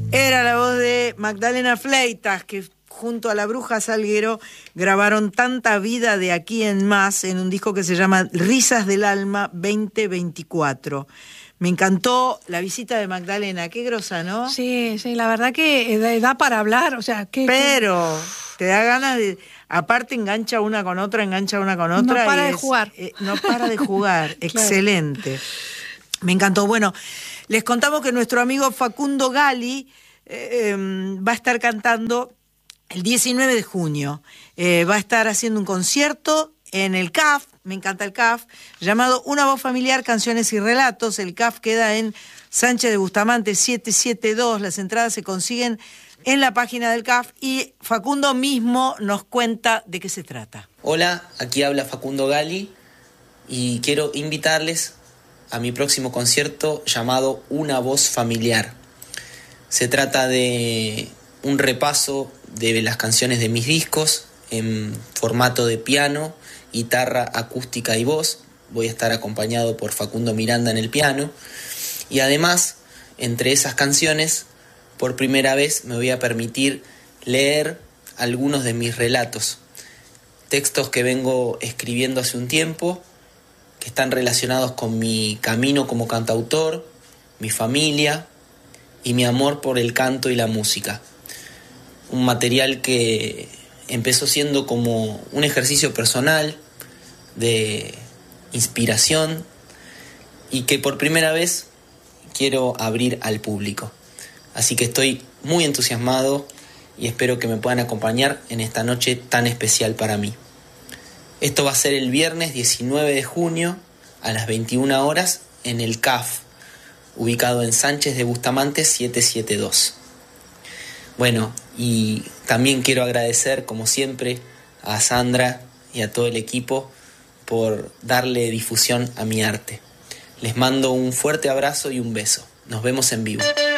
Era la voz de Magdalena Fleitas, que junto a la Bruja Salguero grabaron Tanta Vida de Aquí en Más en un disco que se llama Risas del Alma 2024. Me encantó la visita de Magdalena, qué grosa, ¿no? Sí, sí, la verdad que da para hablar, o sea, Pero te da ganas de... Aparte engancha una con otra. No para de jugar. No para de jugar, Claro. Excelente. Me encantó. Bueno, les contamos que nuestro amigo Facundo Gali va a estar cantando el 19 de junio. Va a estar haciendo un concierto en el CAF, me encanta el CAF, llamado Una Voz Familiar, Canciones y Relatos. El CAF queda en Sánchez de Bustamante 772. Las entradas se consiguen en la página del CAF y Facundo mismo nos cuenta de qué se trata. Hola, aquí habla Facundo Gali y quiero invitarles a mi próximo concierto llamado Una Voz Familiar. Se trata de un repaso de las canciones de mis discos en formato de piano, guitarra acústica y voz. Voy a estar acompañado por Facundo Miranda en el piano y además, entre esas canciones, por primera vez me voy a permitir leer algunos de mis relatos, textos que vengo escribiendo hace un tiempo, que están relacionados con mi camino como cantautor, mi familia y mi amor por el canto y la música. Un material que empezó siendo como un ejercicio personal de inspiración y que por primera vez quiero abrir al público. Así que estoy muy entusiasmado y espero que me puedan acompañar en esta noche tan especial para mí. Esto va a ser el viernes 19 de junio a las 21 horas en el CAF, ubicado en Sánchez de Bustamante 772. Bueno, y también quiero agradecer, como siempre, a Sandra y a todo el equipo por darle difusión a mi arte. Les mando un fuerte abrazo y un beso. Nos vemos en vivo.